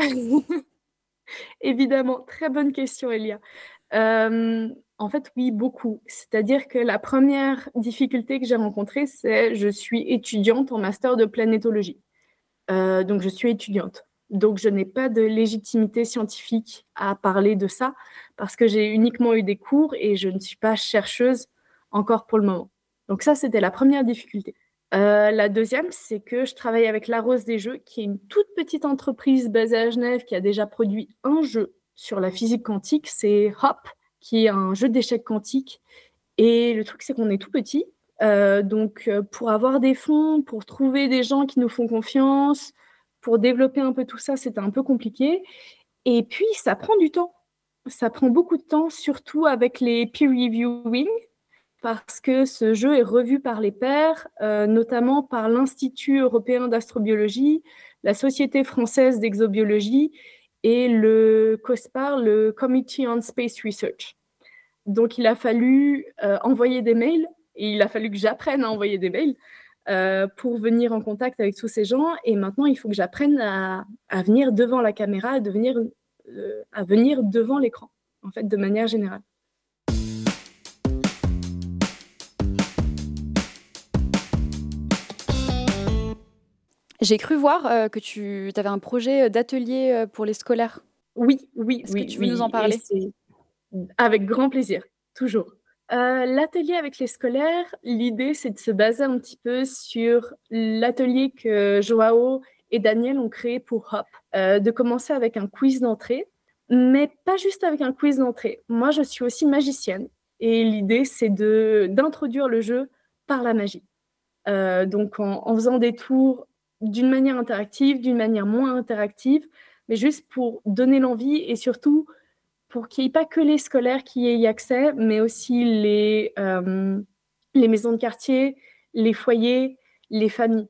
Évidemment, très bonne question, Elia. En fait, oui, beaucoup. C'est-à-dire que la première difficulté que j'ai rencontrée, c'est je suis étudiante en master de planétologie. Donc, je suis étudiante. Donc, je n'ai pas de légitimité scientifique à parler de ça parce que j'ai uniquement eu des cours et je ne suis pas chercheuse encore pour le moment. Donc, ça, c'était la première difficulté. La deuxième, c'est que je travaille avec La Rose des Jeux, qui est une toute petite entreprise basée à Genève qui a déjà produit un jeu sur la physique quantique. C'est Hop, qui est un jeu d'échecs quantique. Et le truc, c'est qu'on est tout petit. Donc, pour avoir des fonds, pour trouver des gens qui nous font confiance, pour développer un peu tout ça, c'était un peu compliqué. Et puis, ça prend du temps. Ça prend beaucoup de temps, surtout avec les peer reviewing, parce que ce jeu est revu par les pairs, notamment par l'Institut européen d'astrobiologie, la Société française d'exobiologie et le COSPAR, le Committee on Space Research. Donc, il a fallu envoyer des mails et il a fallu que j'apprenne à envoyer des mails pour venir en contact avec tous ces gens. Et maintenant, il faut que j'apprenne à venir devant la caméra, à venir devant l'écran, en fait, de manière générale. J'ai cru voir que tu avais un projet d'atelier pour les scolaires. Oui, oui, Est-ce que oui, tu veux nous en oui. Et parler? c'est avec grand plaisir, toujours. L'atelier avec les scolaires, l'idée, c'est de se baser un petit peu sur l'atelier que Joao et Daniel ont créé pour Hop, de commencer avec un quiz d'entrée, mais pas juste avec un quiz d'entrée. Moi, je suis aussi magicienne et l'idée, c'est d'introduire le jeu par la magie. Donc, en faisant des tours d'une manière interactive, d'une manière moins interactive, mais juste pour donner l'envie et surtout pour qu'il n'y ait pas que les scolaires qui aient y accès, mais aussi les maisons de quartier, les foyers, les familles.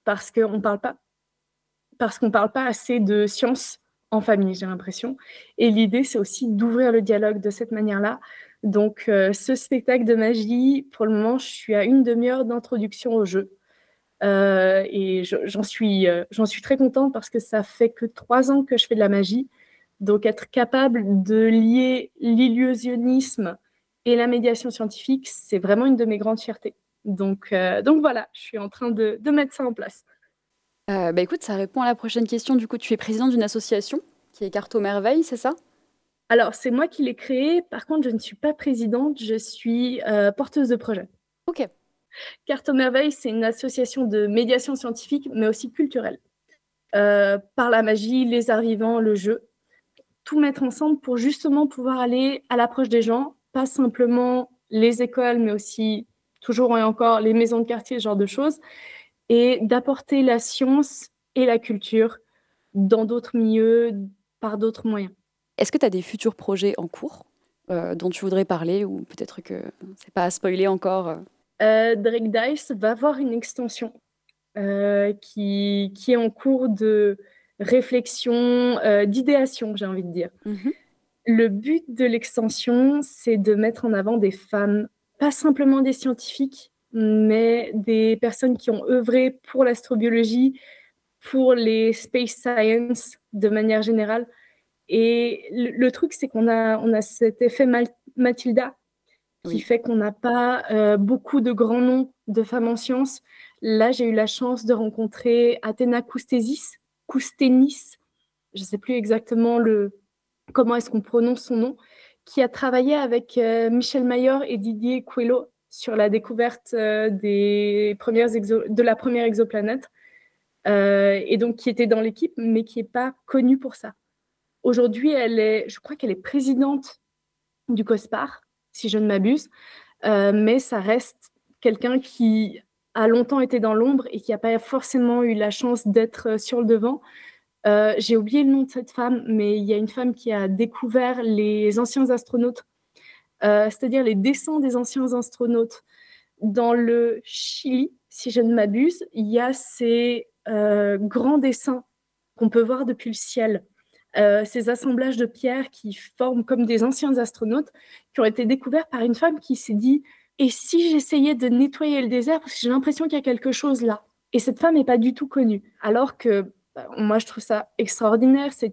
Parce qu'on parle pas assez de sciences en famille, j'ai l'impression. Et l'idée, c'est aussi d'ouvrir le dialogue de cette manière-là. Donc, ce spectacle de magie, pour le moment, je suis à une demi-heure d'introduction au jeu. Et j'en suis très contente parce que ça fait que 3 ans que je fais de la magie. Donc, être capable de lier l'illusionnisme et la médiation scientifique, c'est vraiment une de mes grandes fiertés. Donc voilà, je suis en train de mettre ça en place. Bah, écoute, ça répond à la prochaine question. Du coup, tu es présidente d'une association qui est Carte aux merveilles, c'est ça? Alors, c'est moi qui l'ai créé. Par contre, je ne suis pas présidente, je suis porteuse de projet. OK. Carte aux merveilles, c'est une association de médiation scientifique, mais aussi culturelle. Par la magie, les arts vivants, le jeu. Tout mettre ensemble pour justement pouvoir aller à l'approche des gens, pas simplement les écoles, mais aussi toujours et encore les maisons de quartier, ce genre de choses, et d'apporter la science et la culture dans d'autres milieux, par d'autres moyens. Est-ce que tu as des futurs projets en cours, dont tu voudrais parler ou peut-être que c'est pas à spoiler encore? Drake Dice va avoir une extension qui est en cours de réflexion, d'idéation, j'ai envie de dire. Mmh. Le but de l'extension, c'est de mettre en avant des femmes, pas simplement des scientifiques, mais des personnes qui ont œuvré pour l'astrobiologie, pour les space science de manière générale. Et le truc, c'est qu'on a cet effet Mathilda qui Oui. fait qu'on n'a pas beaucoup de grands noms de femmes en sciences. Là, j'ai eu la chance de rencontrer Athéna Koustenis, je ne sais plus exactement comment est-ce qu'on prononce son nom, qui a travaillé avec Michel Mayor et Didier Queloz sur la découverte de la première exoplanète, et donc qui était dans l'équipe, mais qui n'est pas connue pour ça. Aujourd'hui, je crois qu'elle est présidente du COSPAR, si je ne m'abuse, mais ça reste quelqu'un qui a longtemps été dans l'ombre et qui n'a pas forcément eu la chance d'être sur le devant. J'ai oublié le nom de cette femme, mais il y a une femme qui a découvert les anciens astronautes, c'est-à-dire les dessins des anciens astronautes dans le Chili, si je ne m'abuse. Il y a ces grands dessins qu'on peut voir depuis le ciel, ces assemblages de pierres qui forment comme des anciens astronautes, qui ont été découverts par une femme qui s'est dit « Et si j'essayais de nettoyer le désert, parce que j'ai l'impression qu'il y a quelque chose là ?» Et cette femme n'est pas du tout connue, alors que moi, je trouve ça extraordinaire. C'est